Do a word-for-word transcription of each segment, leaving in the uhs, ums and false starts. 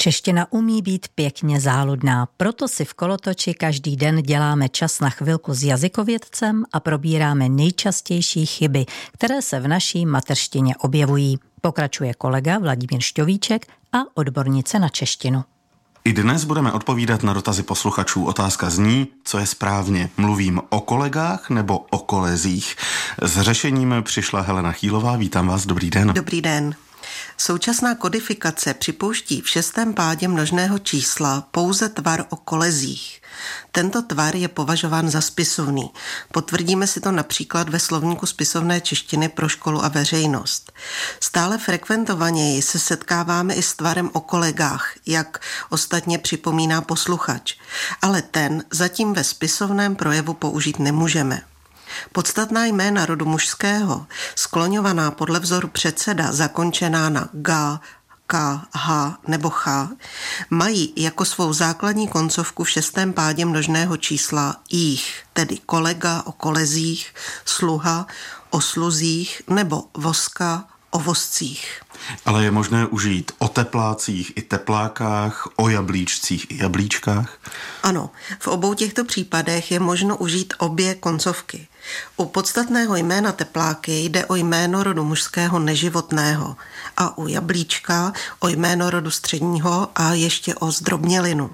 Čeština umí být pěkně záludná, proto si v Kolotoči každý den děláme čas na chvilku s jazykovědcem a probíráme nejčastější chyby, které se v naší mateřštině objevují. Pokračuje kolega Vladimír Šťovíček a odbornice na češtinu. I dnes budeme odpovídat na dotazy posluchačů. Otázka zní, co je správně. Mluvím o kolegách nebo o kolezích? S řešením přišla Helena Chýlová. Vítám vás, dobrý den. Dobrý den. Současná kodifikace připouští v šestém pádě množného čísla pouze tvar o kolezích. Tento tvar je považován za spisovný. Potvrdíme si to například ve slovníku spisovné češtiny pro školu a veřejnost. Stále frekventovaněji se setkáváme i s tvarem o kolegách, jak ostatně připomíná posluchač, ale ten zatím ve spisovném projevu použít nemůžeme. Podstatná jména rodu mužského, skloňovaná podle vzoru předseda, zakončená na ga, ka, ha nebo cha, mají jako svou základní koncovku v šestém pádě množného čísla jich, tedy kolega o kolezích, sluha o sluzích nebo voska o voscích. Ale je možné užít o teplácích i teplákách, o jablíčcích i jablíčkách? Ano, v obou těchto případech je možno užít obě koncovky. U podstatného jména tepláky jde o jméno rodu mužského neživotného a u jablíčka o jméno rodu středního a ještě o zdrobnělinu.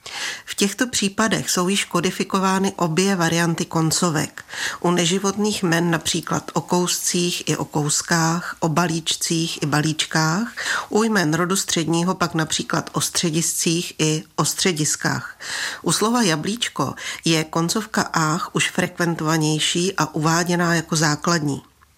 V těchto případech jsou již kodifikovány obě varianty koncovek. U neživotných jmen například o kouscích i o kouskách, o balíčcích i balíčkách, u jmen rodu středního pak například o střediscích i o střediskách. U slova jablíčko je koncovka ách už frekventovanější a uváděná jako základní.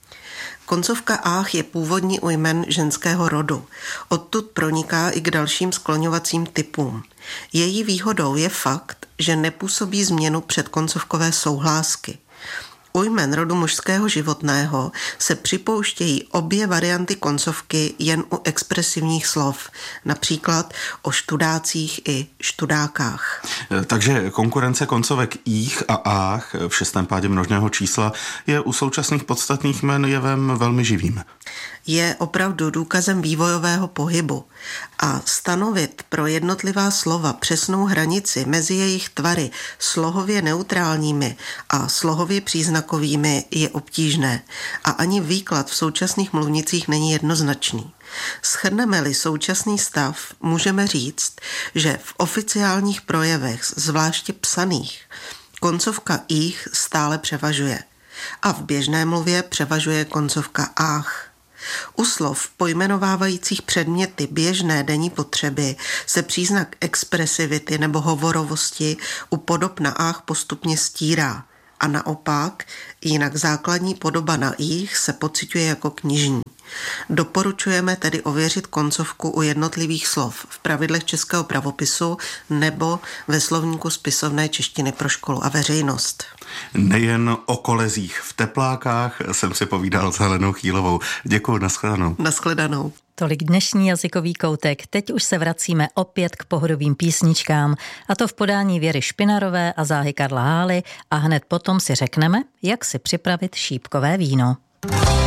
Koncovka ách je původní u jmen ženského rodu. Odtud proniká i k dalším skloňovacím typům. Její výhodou je fakt, že nepůsobí změnu předkoncovkové souhlásky. U jmen rodu mužského životného se připouštějí obě varianty koncovky jen u expresivních slov, například o študácích i študákách. Takže konkurence koncovek ích a ách v šestém pádě množného čísla je u současných podstatných jmen jevem velmi živým. Je opravdu důkazem vývojového pohybu a stanovit pro jednotlivá slova přesnou hranici mezi jejich tvary slohově neutrálními a slohově příznakovými je obtížné a ani výklad v současných mluvnicích není jednoznačný. Shrneme-li současný stav, můžeme říct, že v oficiálních projevech, zvláště psaných, koncovka ích stále převažuje a v běžné mluvě převažuje koncovka ách. U slov pojmenovávajících předměty běžné denní potřeby se příznak expresivity nebo hovorovosti u podob na ách postupně stírá a naopak jinak základní podoba na ích se pociťuje jako knižní. Doporučujeme tedy ověřit koncovku u jednotlivých slov v pravidlech českého pravopisu nebo ve slovníku spisovné češtiny pro školu a veřejnost. Nejen o kolezích v teplákách jsem si povídal s Helenou Chýlovou. Děkuju, nashledanou. Nashledanou. Tolik dnešní jazykový koutek. Teď už se vracíme opět k pohodovým písničkám, a to v podání Věry Špinarové a záhy Karla Hály, a hned potom si řekneme, jak si připravit šípkové víno.